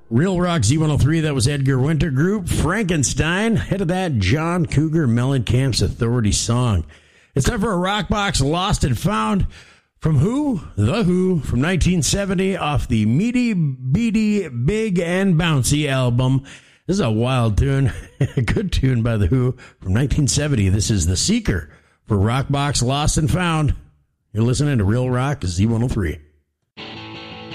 Real Rock Z103, that was Edgar Winter Group. Frankenstein, head of that, John Cougar Mellencamp's Authority song. It's time for a Rock Box Lost and Found from who? The Who, from 1970 off the Meaty Beady Big and Bouncy album. This is a wild tune, a good tune by The Who from 1970. This is The Seeker for Rock Box Lost and Found. You're listening to Real Rock Z103.